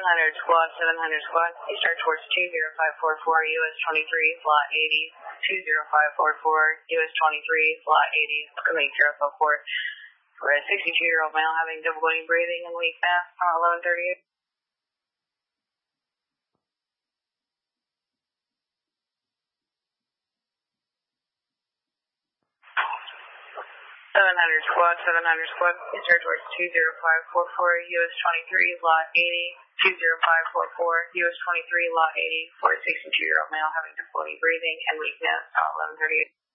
squad, 700 squad. You start towards 20544, US 23, flight 80. 20544, US 23, flight 80. Coming to Port. We're a 62-year-old male having difficulty breathing and weak mask on 1138. 700 squad, you start towards 20544, US 23, lot 80, 20544, US 23, lot 80, for a 62-year-old male having difficulty breathing and weakness on 1138.